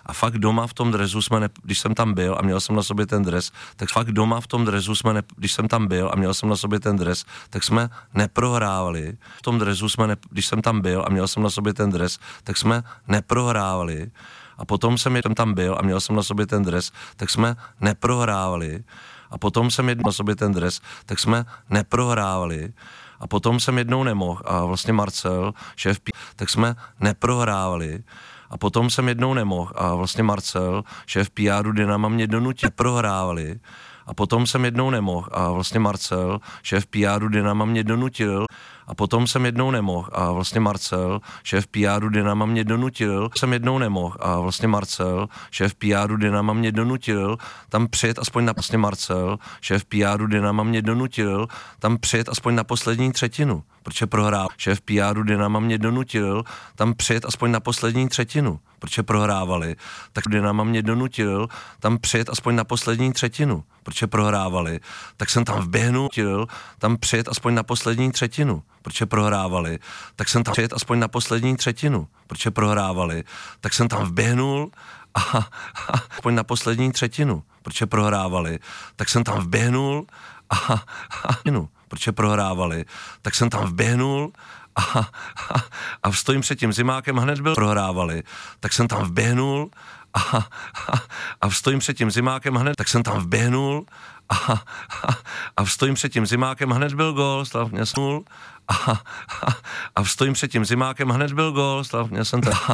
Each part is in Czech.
A fakt doma v tom dresu když jsem tam byl a měl jsem na sobě ten dres, tak fakt doma v tom dresu když jsem tam byl a měl jsem na sobě ten dres, tak jsme neprohrávali. V tom dresu když jsem tam byl a měl jsem na sobě ten dres, tak jsme neprohrávali. A potom jsem tam byl a měl jsem na sobě ten dres, tak jsme neprohrávali. A potom jsem jednou na sobě ten dres, tak jsme neprohrávali. A potom jsem jednou nemohl a vlastně Marcel, šéf tak jsme neprohrávali. A potom jsem jednou nemohl a vlastně Marcel, šéf PR Dynama mě donutil, neprohrávali. A potom jsem jednou nemohl a vlastně Marcel, šéf PR Dynama mě donutil. A potom jsem jednou nemohl a vlastně Marcel, šéf PR Dynama mě donutil. Jsem jednou nemohl a vlastně Marcel, šéf PR Dynama mě donutil tam přijet aspoň na vlastně Marcel, šéf PR Dynama mě donutil tam přijet aspoň na poslední třetinu, protože prohrál. Šéf PR Dynama mě donutil tam přijet aspoň na poslední třetinu, protože prohrávali. Tak Dynama mě donutil tam přijet aspoň na poslední třetinu, protože prohrávali. Tak jsem tam vběhnul, tam přijet aspoň na poslední třetinu, protože prohrávali. Tak jsem tam přijet aspoň na poslední třetinu, protože prohrávali. Tak jsem tam vběhnul a aspoň na poslední třetinu, protože prohrávali. Tak jsem tam vběhnul a protože prohrávali. Tak jsem tam vběhnul a stojím před tím zimákem, hned byl prohrávali. Tak jsem tam vběhnul a stojím před tím zimákem hned, tak jsem tam vběhnul a stojím před tím zimákem, hned byl gól, slavně snul a stojím před tím zimákem, hned byl gól, slavně jsem ten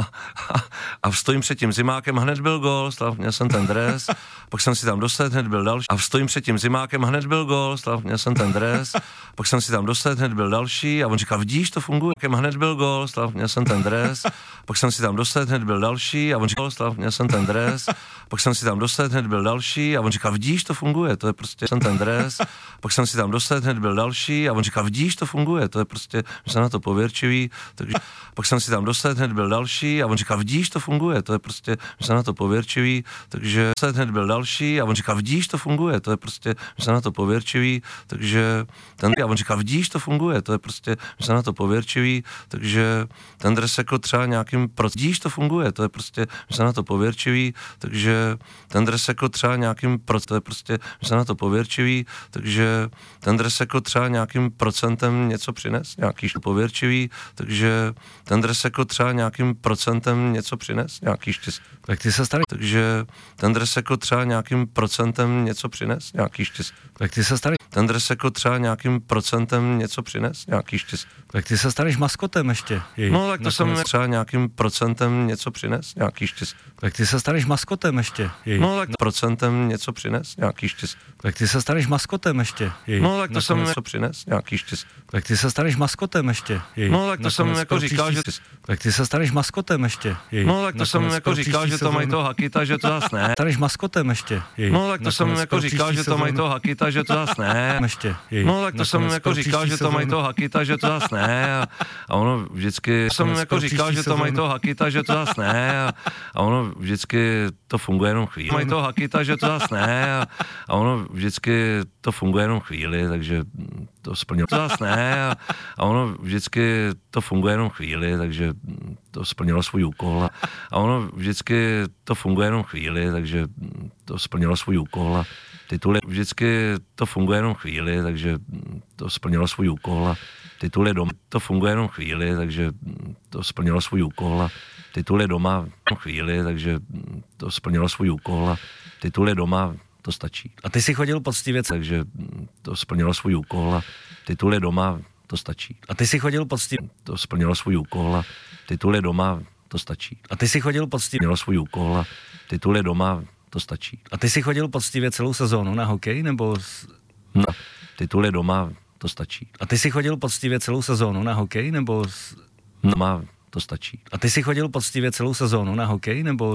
a stojím před tím zimákem, hned byl gól, slavně jsem ten dres, pak jsem si tam dostal, hned byl další a stojím před tím zimákem, hned byl gól, slavně jsem ten dres, pak jsem si tam dostal, hned byl další a on říká, vidíš, to funguje, hned byl gól, slavně jsem ten dres, pak jsem si tam dostal, hned byl další a on říká, slavně jsem ten dres, pak jsem si tam dostal, hned byl další a on říká, vidíš, to funguje, to je prostě jsem ten dres, pak jsem si tam dostal, hned byl další a on říká, vidíš, to funguje, to je prostě, že jsem na to pověrčivý, takže pak jsem si tam dostal, hned byl další a on říká, vidíš, to funguje, to je prostě, že jsem na to pověrčivý, takže hned byl další a on říká, vidíš, to funguje, to je prostě, že jsem na to pověrčivý, takže ten a on říká, vidíš, to funguje, to je prostě, že jsem na to pověrčivý, takže ten dres jako třeba nějakým vidíš, to funguje, to je prostě, že jsem na to pověrčivý, takže ten dres jako třeba nějakým to je prostě, že jsem na to pověrčivý, takže ten dres jako třeba nějakým procentem něco přines, nějaký pověrčivý, takže ten dres jako třeba nějakým procentem něco přines, nějaký štěstí. Tak ty se starý. Takže ten dres jako třeba nějakým procentem něco přines, nějaký štěstí. Tak ty se starý. Ten dres jako třeba nějakým procentem něco přines, nějaký štěstí. Tak ty se staneš maskotem ještě. No tak to jsem třeba nějakým procentem něco přines, nějaký štěstí. Tak ty se staneš maskotem ještě. No tak procentem něco přines, nějaký štěstí. Tak ty se staneš maskotem ještě. No tak to jsem něco přines, nějaký štěstí. Tak ty se staneš maskotem ještě. No tak to jsem jako říkal, že tak ty se staneš maskotem ještě. No tak to jsem jako říkal, že to mají toho Hakita, že to zas ne. Staneš maskotem ještě. No tak to jsem jako říkal, že to mají toho Hakita, že to zas ne. Ještě. No tak to jsem jako říkal, že to mají toho Hakita, že to zas ne. A ono vždycky jsem jako říkal, že to mají toho Hakita, že to zas ne. A ono vždycky to funguje jenom chvíli. Mají toho Hakita, že to zas ne. A ono vždycky to funguje jenom chvíli, takže to splnilo. To zas ne. A ono vždycky to funguje jenom chvíli, takže to splnilo svůj úkol. A ono vždycky to funguje jenom chvíli, takže to splnilo svůj úkol. Tituly vždycky to funguje jenom chvíli, takže to splnilo svůj úkol. Tituly doma to funguje jenom chvíli, takže to splnilo svůj úkol. Tituly doma chvíli, takže to splnilo svůj úkol. Tituly doma to stačí. A ty jsi chodil poctivě, takže to splnilo svůj úkol. Tituly doma to stačí. A ty jsi chodil poctivě, to splnilo svůj úkol. Tituly doma to stačí. A ty jsi chodil poctivě, splnilo svůj úkol. Tituly doma to stačí. A ty jsi chodil poctivě celou sezónu na hokej, nebo no, tituly doma to stačí. A ty jsi chodil poctivě celou sezónu na hokej, nebo doma to stačí. A ty jsi chodil poctivě celou sezónu na hokej, nebo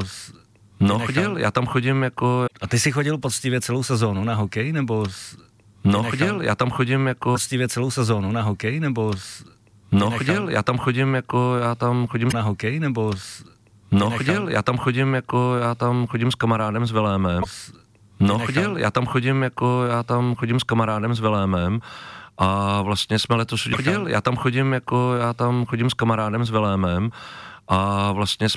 no chodil, já tam chodím jako. A ty jsi chodil poctivě celou sezónu na hokej, nebo no chodil, já tam chodím jako. Poctivě celou sezónu na hokej, nebo no chodil, já tam chodím jako, na hokej, nebo no chodil, já tam chodím s kamarádem s Vilémem. No chodil, já tam chodím s kamarádem s Vilémem. A vlastně jsme letos chodil, já tam chodím s kamarádem s Vilémem. A vlastně